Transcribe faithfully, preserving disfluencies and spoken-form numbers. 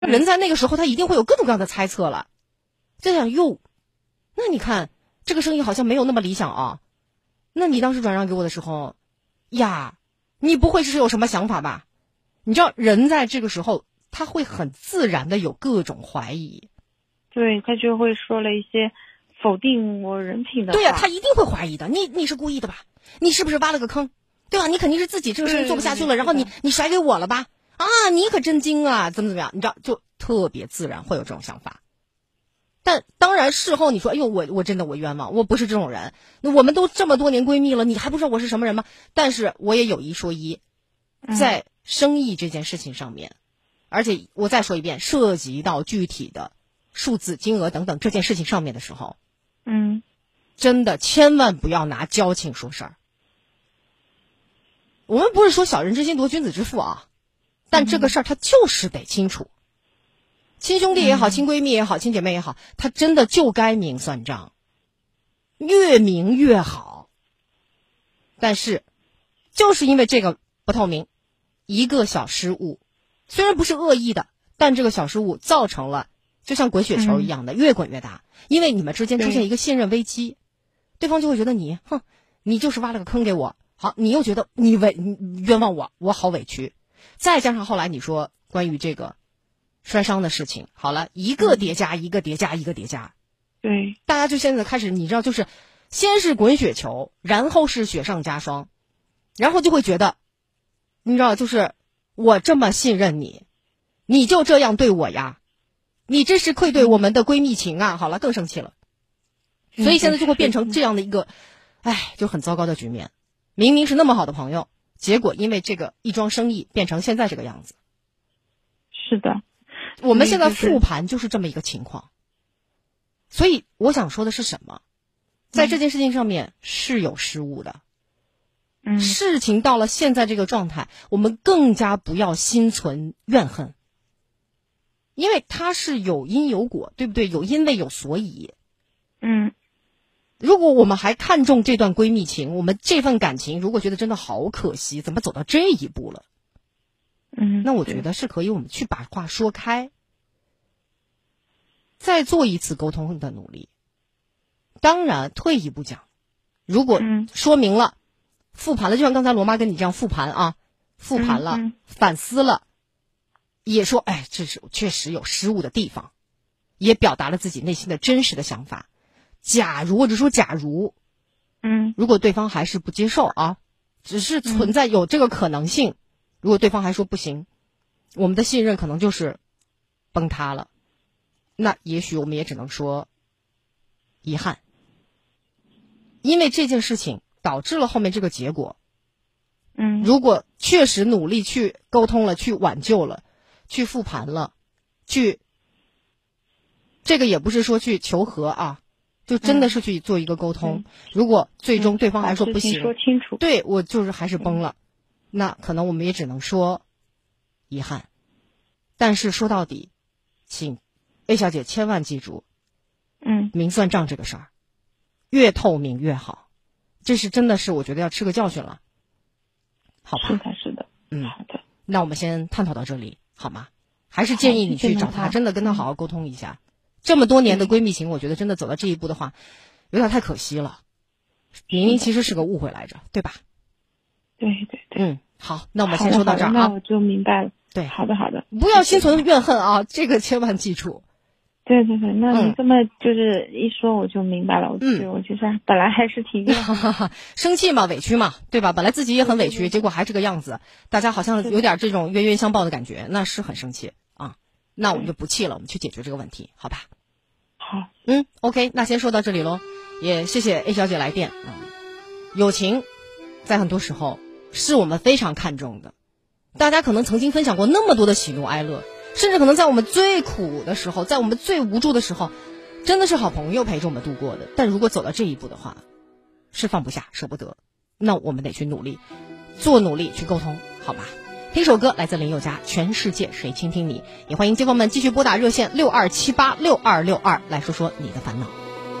人在那个时候他一定会有各种各样的猜测了，就想哟，那你看这个生意好像没有那么理想啊，那你当时转让给我的时候呀，你不会是有什么想法吧？你知道人在这个时候他会很自然的有各种怀疑， 对，他就会说了一些否定我人品的话。 对呀、啊，他一定会怀疑的，你你是故意的吧？你是不是挖了个坑？对吧？你肯定是自己这个生意做不下去了，然后你你甩给我了吧？啊，你可真精啊，怎么怎么样？你知道，就特别自然会有这种想法。但当然事后你说，哎呦，我我真的我冤枉，我不是这种人。那我们都这么多年闺蜜了，你还不知道我是什么人吗？但是我也有一说一，在生意这件事情上面，嗯、而且我再说一遍，涉及到具体的数字、金额等等这件事情上面的时候， 嗯， 真的千万不要拿交情说事儿。我们不是说小人之心夺君子之腹啊，但这个事儿他就是得清楚。亲兄弟也好，亲闺蜜也好，亲姐妹也好，他真的就该明算账，越明越好。但是就是因为这个不透明，一个小失误，虽然不是恶意的，但这个小失误造成了就像滚雪球一样的、嗯、越滚越大，因为你们之间出现一个信任危机，对方就会觉得你哼，你就是挖了个坑给我，好，你又觉得你委你冤枉我，我好委屈。再加上后来你说关于这个摔伤的事情，好了，一个叠加一个叠加一个叠加， 对， 大家就现在开始，你知道，就是先是滚雪球，然后是雪上加霜，然后就会觉得，你知道，就是我这么信任你，你就这样对我呀，你这是愧对我们的闺蜜情啊！好了，更生气了，所以现在就会变成这样的一个，哎，就很糟糕的局面。明明是那么好的朋友，结果因为这个一桩生意变成现在这个样子。 是的。 我们现在复盘就是这么一个情况，所以我想说的是什么，在这件事情上面是有失误的，嗯，事情到了现在这个状态，我们更加不要心存怨恨，因为它是有因有果，对不对？有因为有所以， 嗯， 如果我们还看重这段闺蜜情，我们这份感情如果觉得真的好可惜，怎么走到这一步了， 嗯， 那我觉得是可以我们去把话说开，再做一次沟通的努力。当然退一步讲，如果说明了、嗯、复盘了，就像刚才罗妈跟你这样复盘啊，复盘了、嗯嗯、反思了，也说哎，这是确实有失误的地方，也表达了自己内心的真实的想法。假如或者说假如嗯， 如果对方还是不接受啊，只是存在有这个可能性，如果对方还说不行，我们的信任可能就是崩塌了，那也许我们也只能说遗憾，因为这件事情导致了后面这个结果。 嗯， 如果确实努力去沟通了，去挽救了，去复盘了，去这个也不是说去求和啊，就真的是去做一个沟通、嗯、如果最终对方还说不行、 嗯、说清楚， 对，我就是还是崩了、嗯、那可能我们也只能说遗憾。但是说到底，请 A 小姐千万记住， 嗯， 明算账这个事儿越透明越好，这是真的是我觉得要吃个教训了，好吧？ 是的，是的， 嗯， 好的。 那我们先探讨到这里好吗？还是建议你去找他，真的跟他好好沟通一下。这么多年的闺蜜情，我觉得真的走到这一步的话，有点太可惜了。明明其实是个误会来着，对吧？ 对对对。 嗯，好，那我们先说到这儿啊。 那我就明白了。 对， 好的好的， 不要心存怨恨啊，这个千万记住。 对对对，那你这么就是一说我就明白了。 嗯， 我其实本来还是挺生气嘛，委屈嘛，对吧？本来自己也很委屈， 对对对， 结果还这个样子，大家好像有点这种冤冤相报的感觉，那是很生气啊。那我们就不气了，我们去解决这个问题，好吧？ 好， 嗯 ，OK， 那先说到这里喽。也谢谢 A 小姐来电啊。友情在很多时候是我们非常看重的，大家可能曾经分享过那么多的喜怒哀乐，甚至可能在我们最苦的时候，在我们最无助的时候，真的是好朋友陪着我们度过的。但如果走到这一步的话，是放不下舍不得，那我们得去努力做努力去沟通，好吧？听首歌来自林宥嘉，全世界谁倾听你。也欢迎街坊们继续拨打热线六二七八六二六二来说说你的烦恼。